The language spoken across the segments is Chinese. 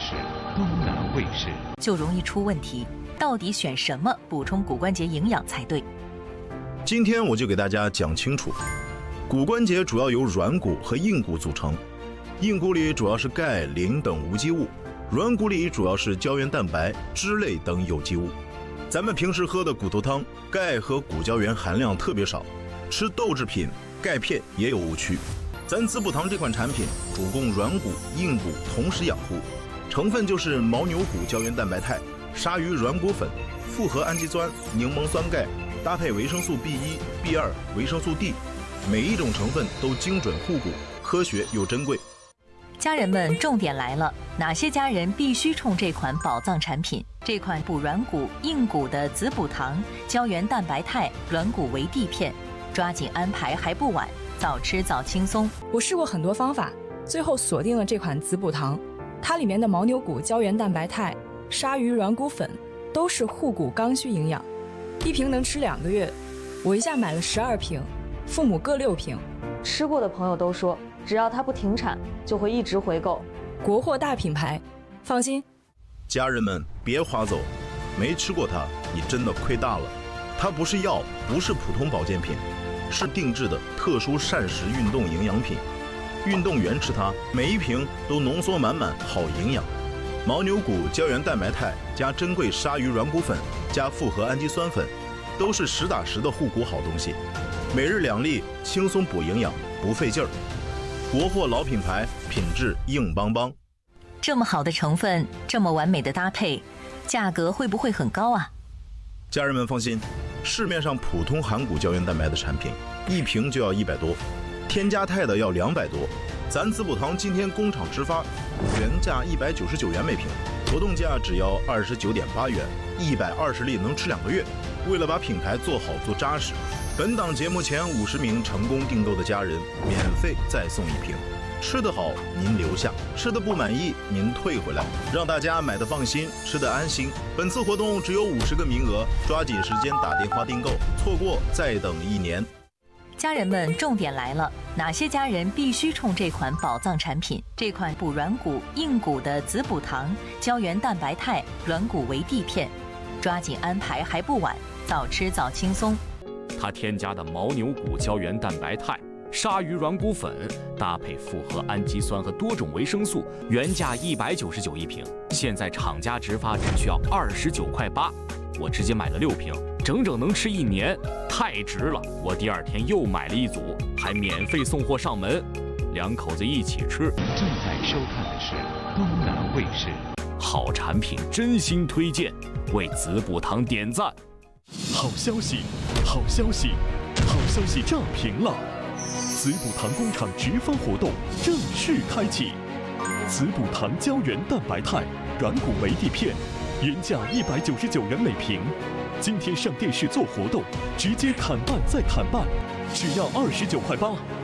是东南卫视， 就容易出问题。到底选什么补充骨关节营养才对？ 今天我就给大家讲清楚。骨关节主要由软骨和硬骨组成，硬骨里主要是钙、磷等无机物，软骨里主要是胶原蛋白、脂类等有机物。咱们平时喝的骨头汤，钙和骨胶原含量特别少，吃豆制品、钙片也有误区。咱滋补堂这款产品主攻软骨、硬骨同时养护，成分就是牦牛骨胶原蛋白肽、鲨鱼软骨粉、复合氨基酸、柠檬酸钙，搭配维生素 B1、B2、维生素 D， 每一种成分都精准护骨，科学又珍贵。 家人们，重点来了，哪些家人必须冲这款宝藏产品？这款补软骨、硬骨的滋补堂胶原蛋白肽软骨维 D 片，抓紧安排还不晚，早吃早轻松。 我试过很多方法，最后锁定了这款滋补堂。它里面的牦牛骨胶原蛋白肽、鲨鱼软骨粉都是护骨刚需营养，一瓶能吃2个月。我一下买了12瓶，父母各6瓶。 吃过的朋友都说，只要它不停产，就会一直回购。 国货大品牌，放心。 家人们别划走，没吃过它，你真的亏大了。它不是药，不是普通保健品，是定制的特殊膳食运动营养品。运动员吃它，每一瓶都浓缩满满好营养。牦牛骨胶原蛋白肽加珍贵鲨鱼软骨粉加复合氨基酸粉，都是实打实的护骨好东西。每日2粒，轻松补营养，不费劲儿。国货老品牌，品质硬邦邦。 这么好的成分，这么完美的搭配，价格会不会很高啊？ 家人们放心，市面上普通含骨胶原蛋白的产品，一瓶就要100多，添加肽的要200多。咱滋补堂今天工厂直发，原价199元每瓶，活动价只要29.8元，120粒能吃2个月。为了把品牌做好做扎实，本档节目前50名成功订购的家人，免费再送1瓶。吃得好您留下，吃得不满意您退回来，让大家买得放心，吃得安心。本次活动只有50个名额，抓紧时间打电话订购，错过再等1年。 家人们，重点来了，哪些家人必须冲这款宝藏产品？这款补软骨、硬骨的滋补堂胶原蛋白肽软骨维 D 片，抓紧安排还不晚，早吃早轻松。 它添加的牦牛骨胶原蛋白肽、鲨鱼软骨粉，搭配复合氨基酸和多种维生素，原价199一瓶，现在厂家直发只需要29.8块，我直接买了6瓶，整整能吃1年，太值了！我第2天又买了1组，还免费送货上门，2口子一起吃。 正在收看的是东南卫视， 好产品真心推荐，为滋补堂点赞。 好消息，好消息，好消息炸屏了！滋补堂工厂直发活动正式开启，滋补堂胶原蛋白肽软骨维 D 片，原价199元每瓶，今天上电视做活动，直接砍半再砍半，只要29.8块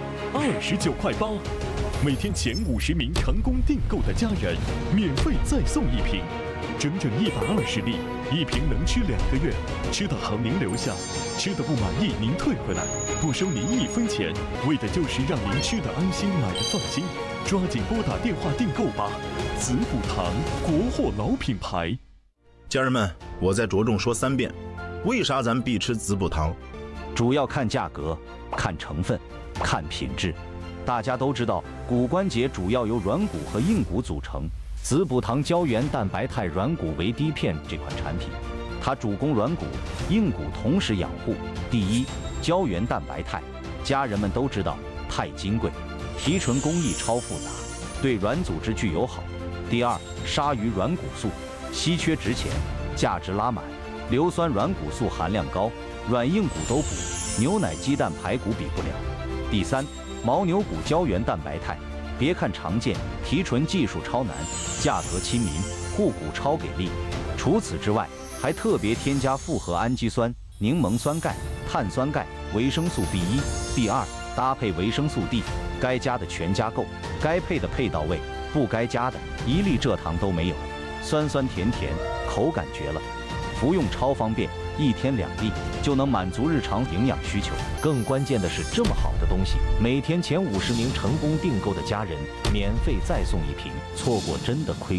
，29.8块，每天前50名成功订购的家人，免费再送1瓶，整整120粒，1瓶能吃2个月，吃得好您留下，吃得不满意您退回来，不收您1分钱，为的就是让您吃得安心，买得放心。抓紧拨打电话订购吧，滋补堂国货老品牌。 家人们，我再着重说3遍，为啥咱必吃滋补堂？ 主要看价格，看成分，看品质。大家都知道，骨关节主要由软骨和硬骨组成。滋补堂胶原蛋白肽软骨维 D 片这款产品，它主攻软骨、硬骨同时养护。第一，胶原蛋白肽，家人们都知道太金贵，提纯工艺超复杂，对软组织具有好。第二，鲨鱼软骨素，稀缺值钱，价值拉满，硫酸软骨素含量高，软硬骨都补，牛奶、鸡蛋、排骨比不了。第三，牦牛骨胶原蛋白肽，别看常见，提纯技术超难，价格亲民，护骨超给力。除此之外，还特别添加复合氨基酸、柠檬酸钙、碳酸钙、维生素 B1、B2，搭配维生素 D， 该加的全加够，该配的配到位，不该加的1粒蔗糖都没有，酸酸甜甜，口感绝了。服用超方便，1天2粒就能满足日常营养需求。更关键的是，这么好的东西，每天前50名成功订购的家人，免费再送1瓶，错过真的亏。